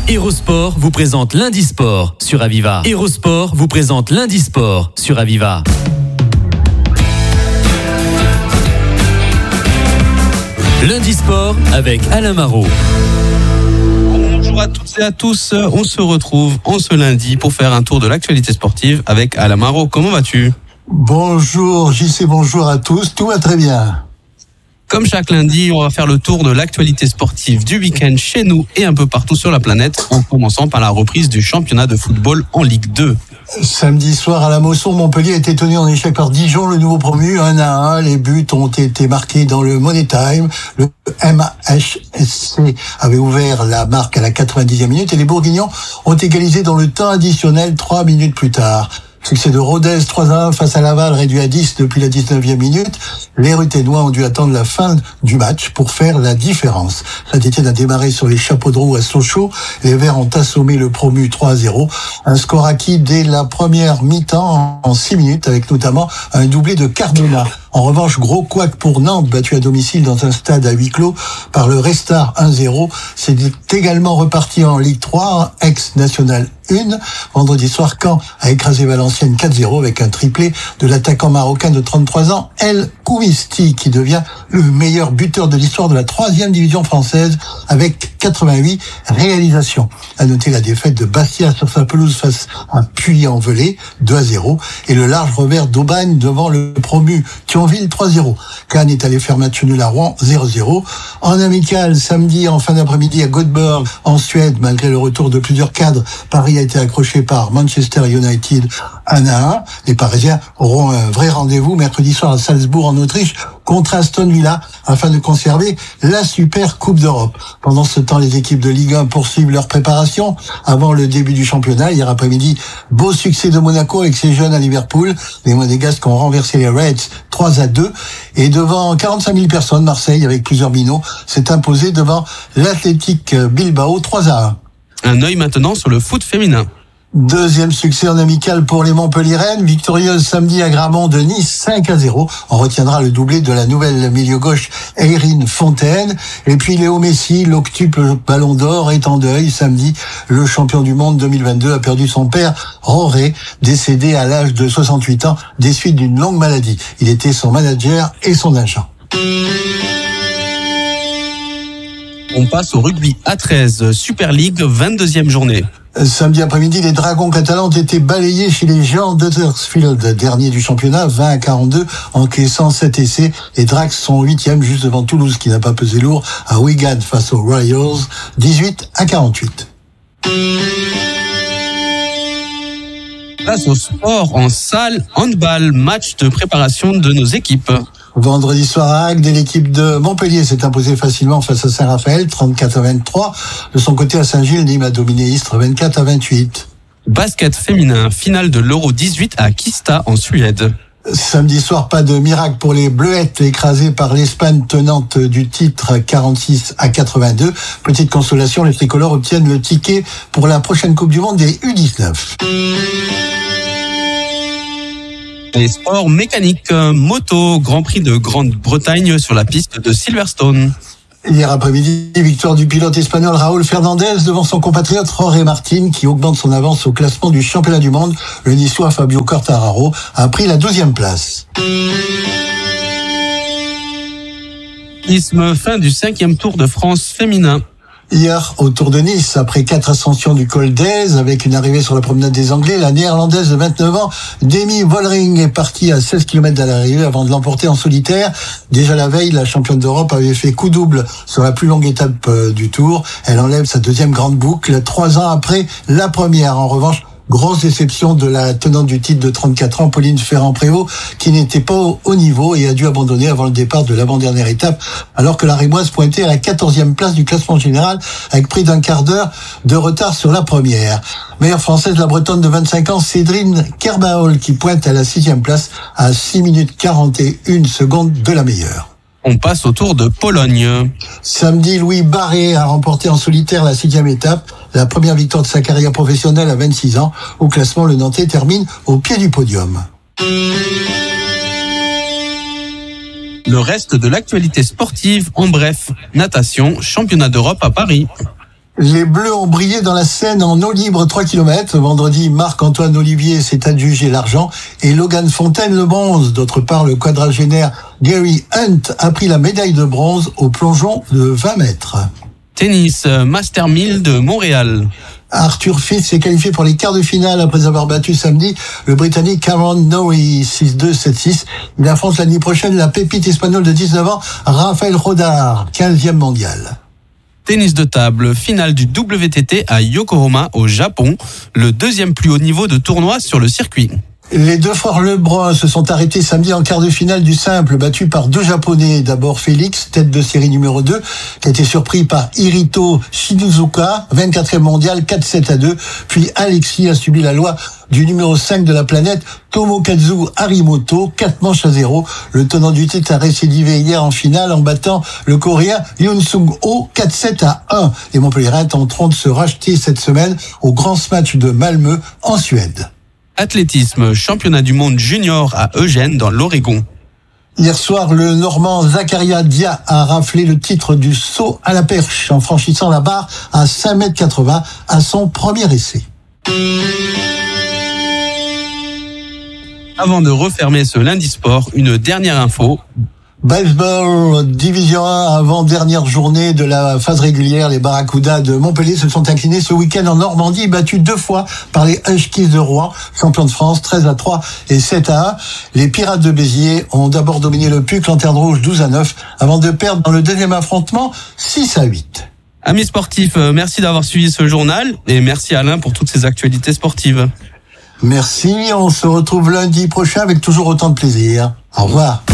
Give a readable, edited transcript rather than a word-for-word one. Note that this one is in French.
Hérosport vous présente Lundi Sport sur Aviva. Hérosport vous présente Lundi Sport sur Aviva. Lundi Sport avec Alain Marot. Bonjour à toutes et à tous, on se retrouve en ce lundi pour faire un tour de l'actualité sportive avec Alain Marot. Comment vas-tu ? Bonjour JC, bonjour à tous, tout va très bien. Comme chaque lundi, on va faire le tour de l'actualité sportive du week-end chez nous et un peu partout sur la planète, en commençant par la reprise du championnat de football en Ligue 2. Samedi soir à la Mosson, Montpellier a été tenu en échec par Dijon, le nouveau promu, 1-1. Les buts ont été marqués dans le Money Time. Le MHSC avait ouvert la marque à la 90e minute et les Bourguignons ont égalisé dans le temps additionnel 3 minutes plus tard. Succès de Rodez 3-1 face à Laval, réduit à 10 depuis la 19e minute. Les Ruténois ont dû attendre la fin du match pour faire la différence. Saint-Étienne a démarré sur les chapeaux de roue à Sochaux. Les Verts ont assommé le promu 3-0. Un score acquis dès la première mi-temps en 6 minutes, avec notamment un doublé de Cardona. En revanche, gros couac pour Nantes, battu à domicile dans un stade à huis clos par le Restart 1-0. C'est également reparti en Ligue 3, ex-National 1. Vendredi soir, Caen a écrasé Valenciennes 4-0 avec un triplé de l'attaquant marocain de 33 ans, El Koumisti, qui devient le meilleur buteur de l'histoire de la 3e division française avec 88 réalisations. À noter la défaite de Bastia sur sa pelouse face à Puy-en-Velay, 2-0, et le large revers d'Aubagne devant le promu Thionville 3-0. Cannes est allé faire match nul à Rouen 0-0. En amical, samedi en fin d'après-midi à Göteborg, en Suède, malgré le retour de plusieurs cadres, Paris a été accroché par Manchester United 1-1. Les Parisiens auront un vrai rendez-vous mercredi soir à Salzbourg en Autriche contre Aston Villa afin de conserver la Super Coupe d'Europe. Pendant ce temps, les équipes de Ligue 1 poursuivent leur préparation avant le début du championnat. Hier après-midi, beau succès de Monaco avec ses jeunes à Liverpool. Les Monégasques ont renversé les Reds 3-2 et devant 45 000 personnes, Marseille, avec plusieurs minots, s'est imposé devant l'Athletic Bilbao 3-1. Un œil maintenant sur le foot féminin. Deuxième succès en amical pour les Montpelliéraines, victorieuse samedi à Gramont de Nice 5-0. On retiendra le doublé de la nouvelle milieu gauche Eirine Fontaine. Et puis Léo Messi, l'octuple ballon d'or, est en deuil. Samedi, le champion du monde 2022 a perdu son père, Roré, décédé à l'âge de 68 ans des suites d'une longue maladie. Il était son manager et son agent. On passe au rugby A13 Super League, 22e journée. Samedi après-midi, les Dragons catalans ont été balayés chez les Géants d'Huddersfield, dernier du championnat, 20-42, encaissant 7 essais. Les Dracs sont 8e, juste devant Toulouse, qui n'a pas pesé lourd, à Wigan face aux Royals, 18-48. Place au sport en salle, handball, match de préparation de nos équipes. Vendredi soir à Agde, l'équipe de Montpellier s'est imposée facilement face à Saint-Raphaël, 34-23. De son côté, à Saint-Gilles, Nîmes a dominé Istres, 24-28. Basket féminin, finale de l'Euro 18 à Kista en Suède. Samedi soir, pas de miracle pour les Bleuettes, écrasées par l'Espagne tenante du titre 46-82. Petite consolation, les tricolores obtiennent le ticket pour la prochaine Coupe du Monde des U19. Les sports mécaniques, moto, Grand Prix de Grande-Bretagne sur la piste de Silverstone. Hier après-midi, victoire du pilote espagnol Raúl Fernandez devant son compatriote Jorge Martin qui augmente son avance au classement du championnat du monde. Le Niçois Fabio Quartararo a pris la 12e place. Fin du 5e Tour de France féminin. Hier, au Tour de Nice, après 4 ascensions du col d'Aise, avec une arrivée sur la promenade des Anglais, la néerlandaise de 29 ans, Demi Vollering, est partie à 16 km de l'arrivée avant de l'emporter en solitaire. Déjà la veille, la championne d'Europe avait fait coup double sur la plus longue étape du Tour. Elle enlève sa 2e grande boucle, 3 ans après la première. En revanche, grosse déception de la tenante du titre de 34 ans, Pauline Ferrand-Prévot, qui n'était pas au niveau et a dû abandonner avant le départ de l'avant-dernière étape, alors que la Rémoise pointait à la 14e place du classement général, avec près d'un quart d'heure de retard sur la première. Meilleure française, la Bretonne de 25 ans, Cédrine Kerbaol, qui pointe à la 6e place à 6 minutes 41 secondes de la meilleure. On passe au Tour de Pologne. Samedi, Louis Barré a remporté en solitaire la 6e étape, la première victoire de sa carrière professionnelle à 26 ans. Au classement, le Nantais termine au pied du podium. Le reste de l'actualité sportive, en bref, natation, championnat d'Europe à Paris. Les Bleus ont brillé dans la Seine en eau libre 3 km. Vendredi, Marc-Antoine Olivier s'est adjugé l'argent et Logan Fontaine le bronze. D'autre part, le quadragénaire Gary Hunt a pris la médaille de bronze au plongeon de 20 mètres. Tennis, Master 1000 de Montréal. Arthur Fils s'est qualifié pour les quarts de finale après avoir battu samedi le Britannique Cameron Norrie 6-2, 7-6. Il affronte l'année prochaine la pépite espagnole de 19 ans, Rafael Rodar, 15e mondial. Tennis de table, finale du WTT à Yokohama au Japon, le deuxième plus haut niveau de tournoi sur le circuit. Les deux frères Lebrun se sont arrêtés samedi en quart de finale du simple, battus par deux Japonais. D'abord Félix, tête de série numéro 2, qui a été surpris par Hirito Shizuoka, 24e mondial, 4-7-2. Puis Alexis a subi la loi du numéro 5 de la planète, Tomokazu Harimoto, 4-0. Le tenant du titre a récidivé hier en finale en battant le Coréen Yoon Sung-ho 4-7-1. Les Montpelliérains tenteront de se racheter cette semaine au Grand Smash de Malmö en Suède. Athlétisme, championnat du monde junior à Eugène dans l'Oregon. Hier soir, le Normand Zakaria Dia a raflé le titre du saut à la perche en franchissant la barre à 5,80 m à son premier essai. Avant de refermer ce lundi sport, une dernière info. Baseball, Division 1, avant-dernière journée de la phase régulière, les Barracudas de Montpellier se sont inclinés ce week-end en Normandie, battus 2 fois par les Huskies de Rouen, champions de France, 13-3 et 7-1. Les Pirates de Béziers ont d'abord dominé le Puc, Lanterne Rouge, 12-9, avant de perdre dans le deuxième affrontement, 6-8. Amis sportifs, merci d'avoir suivi ce journal et merci Alain pour toutes ces actualités sportives. Merci, on se retrouve lundi prochain avec toujours autant de plaisir. Au revoir.